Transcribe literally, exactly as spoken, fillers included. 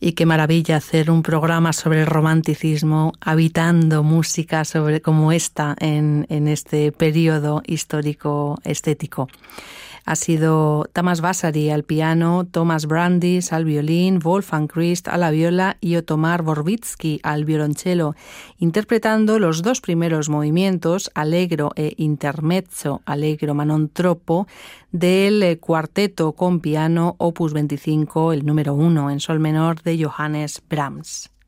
Y qué maravilla hacer un programa sobre el romanticismo, habitando música sobre, como esta en, en este periodo histórico estético. Ha sido Tamas Vasari al piano, Thomas Brandis al violín, Wolfgang Christ a la viola y Otomar Borbitsky al violonchelo, interpretando los dos primeros movimientos, Allegro e Intermezzo, Allegro ma non troppo, del cuarteto con piano opus veinticinco, el número uno en sol menor de Johannes Brahms.